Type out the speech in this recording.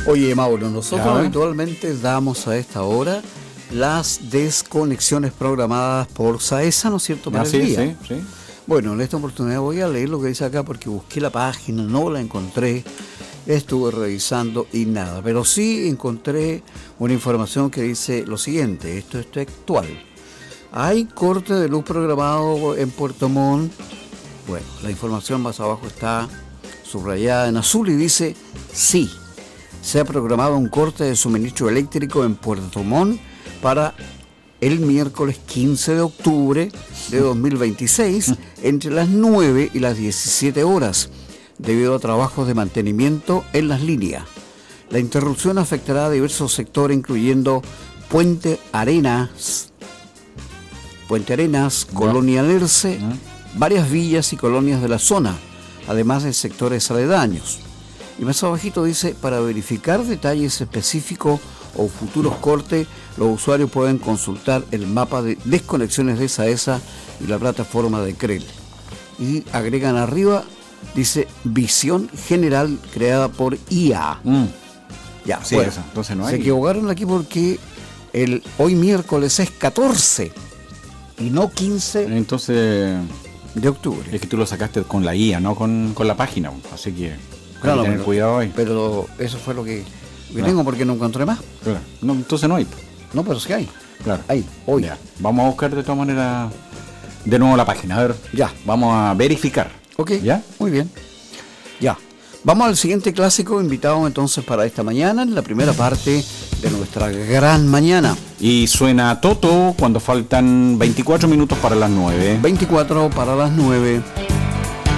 Oye, Mauro, nosotros habitualmente damos a esta hora las desconexiones programadas por SAESA, ¿no es cierto? Para el día. Sí. Bueno, en esta oportunidad voy a leer lo que dice acá porque busqué la página, no la encontré, estuve revisando y nada. Pero sí encontré una información que dice lo siguiente, esto es textual. Hay corte de luz programado en Puerto Montt. Bueno, la información más abajo está subrayada en azul y dice sí. Se ha programado un corte de suministro eléctrico en Puerto Montt para el miércoles 15 de octubre de 2026 entre las 9 y las 17 horas debido a trabajos de mantenimiento en las líneas. La interrupción afectará a diversos sectores incluyendo Puente Arenas, Colonia Lerce, varias villas y colonias de la zona, además de sectores aledaños. Y más abajito dice, para verificar detalles específicos o futuros cortes, los usuarios pueden consultar el mapa de desconexiones de SAESA y la plataforma de CREL. Y agregan arriba, dice, visión general creada por IA. Ya, sí, bueno, eso. Entonces no hay. Se equivocaron aquí porque hoy miércoles es 14 y no 15 entonces, de octubre. es que tú lo sacaste con la IA, no con la página, así que Claro, tener cuidado ahí. Pero eso fue lo que tengo porque no encontré más. Claro. No, entonces no hay. No, pero sí hay. Claro. Hay, hoy. Ya. Vamos a buscar de todas maneras de nuevo la página. A ver, Ya. Vamos a verificar. Ok, ¿Ya? Muy bien. Ya. Vamos al siguiente clásico invitado entonces para esta mañana, en la primera parte de nuestra gran mañana. Y suena Toto cuando faltan 24 minutos para las 9. 24 para las 9.